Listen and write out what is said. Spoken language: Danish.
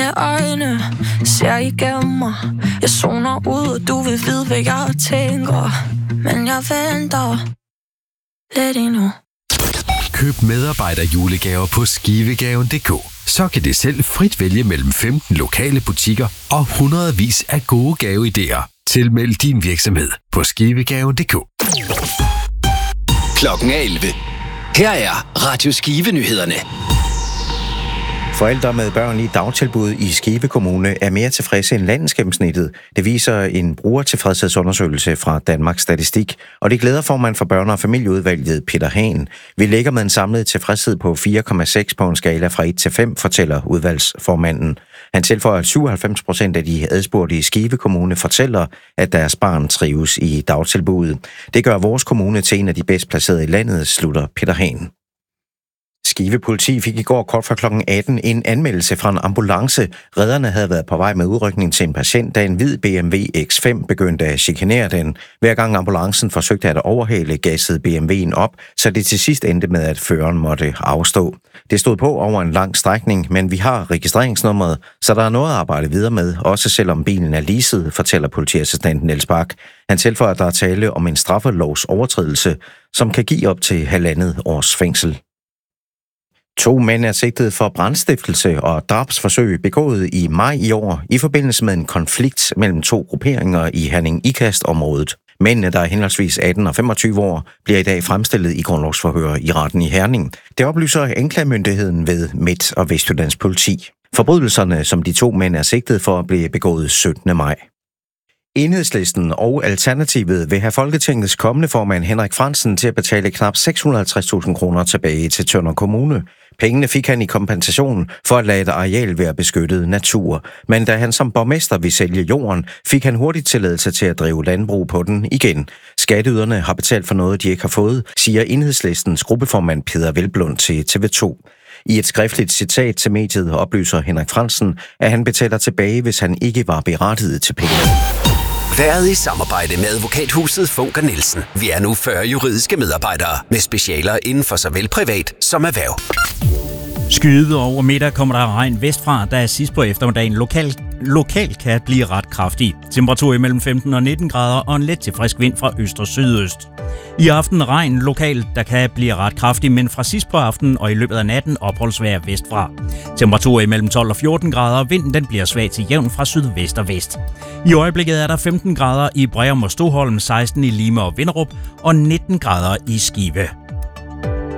Dine øjne ser igennem mig. Jeg zoner ud, og du vil vide, hvad jeg tænker. Men jeg venter lidt endnu. Køb medarbejderjulegaver på skivegaven.dk. Så kan det selv frit vælge mellem 15 lokale butikker og hundredvis af gode gaveidéer. Tilmeld din virksomhed på skivegaven.dk. Klokken er 11. Her er Radio Skive-nyhederne. Forældre med børn i dagtilbud i Skive Kommune er mere tilfredse end landsgennemsnittet. Det viser en brugertilfredshedsundersøgelse fra Danmarks Statistik, og det glæder formand for børne- og familieudvalget Peter Hahn. Vi ligger med en samlet tilfredshed på 4,6 på en skala fra 1 til 5, fortæller udvalgsformanden. Han tilføjer, at 97% af de adspurgte i Skive Kommune fortæller, at deres barn trives i dagtilbuddet. Det gør vores kommune til en af de bedst placerede i landet, slutter Peter Hahn. Skive politi fik i går kort fra kl. 18 en anmeldelse fra en ambulance. Redderne havde været på vej med udrykning til en patient, da en hvid BMW X5 begyndte at chikanere den. Hver gang ambulancen forsøgte at overhale, gassede BMW'en op, så det til sidst endte med, at føreren måtte afstå. Det stod på over en lang strækning, men vi har registreringsnummeret, så der er noget at arbejde videre med, også selvom bilen er leaset, fortæller politiassistenten Niels Bak. Han tilføjer, at der er tale om en straffelovs overtrædelse, som kan give op til 1,5 års fængsel. 2 mænd er sigtet for brandstiftelse og drabsforsøg begået i maj i år i forbindelse med en konflikt mellem 2 grupperinger i Herning-Ikast-området. Mændene, der er henholdsvis 18 og 25 år, bliver i dag fremstillet i grundlovsforhør i retten i Herning. Det oplyser anklagemyndigheden ved Midt- og Vestjyllands politi. Forbrydelserne, som de 2 mænd er sigtet for, blev begået 17. maj. Enhedslisten og Alternativet vil have Folketingets kommende formand Henrik Frandsen til at betale knap 650.000 kroner tilbage til Tønder Kommune. Pengene fik han i kompensation for at lade et areal være beskyttet natur. Men da han som borgmester vil sælge jorden, fik han hurtigt tilladelse til at drive landbrug på den igen. Skatteyderne har betalt for noget, de ikke har fået, siger Enhedslistens gruppeformand Peder Hvelplund til TV2. I et skriftligt citat til mediet oplyser Henrik Frandsen, at han betaler tilbage, hvis han ikke var berettiget til penge. Været i samarbejde med advokathuset Funker Nielsen. Vi er nu 40 juridiske medarbejdere med specialer inden for såvel privat som erhverv. Skyde over middag kommer der regn vestfra, der sidst på eftermiddagen lokalt kan blive ret kraftig. Temperatur imellem 15 og 19 grader og en let til frisk vind fra øst og sydøst. I aften regn lokalt, der kan blive ret kraftig, men fra sidst på aftenen og i løbet af natten opholdsvejr vestfra. Temperatur imellem 12 og 14 grader, og vinden den bliver svag til jævn fra sydvest og vest. I øjeblikket er der 15 grader i Breum og Stoholm, 16 i Lime og Vinderup og 19 grader i Skive.